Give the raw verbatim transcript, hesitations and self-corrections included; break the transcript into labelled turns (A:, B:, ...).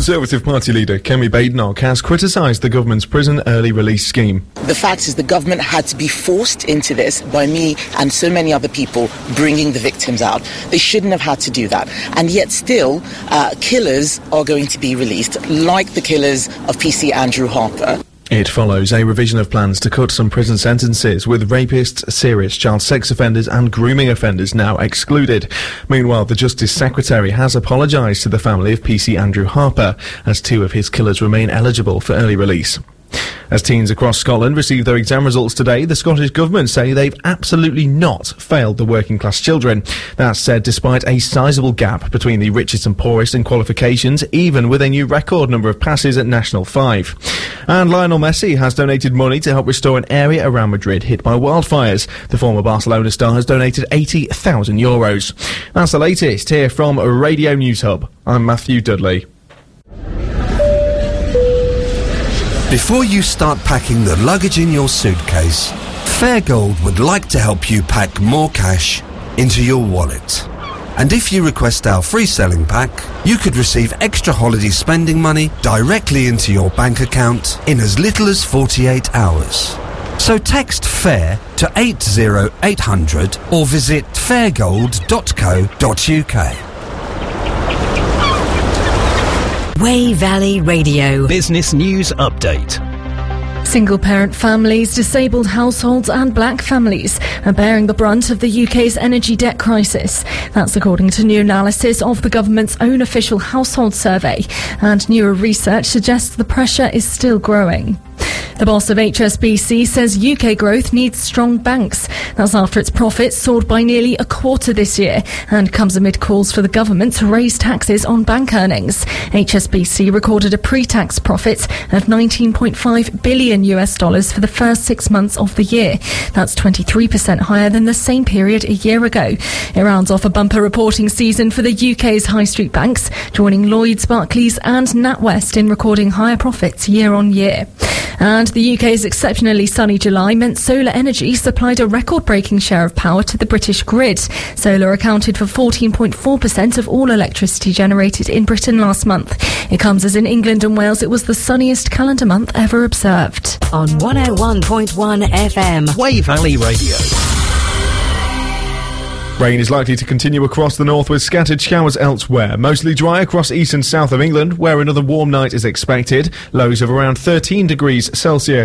A: Conservative Party leader Kemi Badenoch has criticised the government's prison early release scheme.
B: The fact is the government had to be forced into this by me and so many other people bringing the victims out. They shouldn't have had to do that. And yet still, uh, killers are going to be released, like the killers of P C Andrew Harper.
A: It follows a revision of plans to cut some prison sentences, with rapists, serious child sex offenders and grooming offenders now excluded. Meanwhile, the Justice Secretary has apologised to the family of P C Andrew Harper, as two of his killers remain eligible for early release. As teens across Scotland receive their exam results today, the Scottish Government say they've absolutely not failed the working class children. That's said despite a sizable gap between the richest and poorest in qualifications, even with a new record number of passes at National five. And Lionel Messi has donated money to help restore an area around Madrid hit by wildfires. The former Barcelona star has donated eighty thousand euros. That's the latest here from Radio News Hub. I'm Matthew Dudley.
C: Before you start packing the luggage in your suitcase, Fairgold would like to help you pack more cash into your wallet. And if you request our free selling pack, you could receive extra holiday spending money directly into your bank account in as little as forty-eight hours. So text FAIR to eight zero eight hundred or visit fairgold dot co dot uk.
D: Wey Valley Radio
E: Business News Update.
F: Single-parent families, disabled households and black families are bearing the brunt of the U K's energy debt crisis. That's according to new analysis of the government's own official household survey, and newer research suggests the pressure is still growing. The boss of H S B C says U K growth needs strong banks. That's after its profits soared by nearly a quarter this year, and comes amid calls for the government to raise taxes on bank earnings. H S B C recorded a pre-tax profit of nineteen point five billion U S dollars for the first six months of the year. That's twenty-three percent higher than the same period a year ago. It rounds off a bumper reporting season for the U K's high street banks, joining Lloyds, Barclays and NatWest in recording higher profits year on year. And the U K's exceptionally sunny July meant solar energy supplied a record-breaking share of power to the British grid. Solar accounted for fourteen point four percent of all electricity generated in Britain last month. It comes as in England and Wales it was the sunniest calendar month ever observed.
D: on one oh one point one F M.
E: Wey Valley Radio.
A: Rain is likely to continue across the north with scattered showers elsewhere. Mostly dry across east and south of England, where another warm night is expected. Lows of around thirteen degrees Celsius.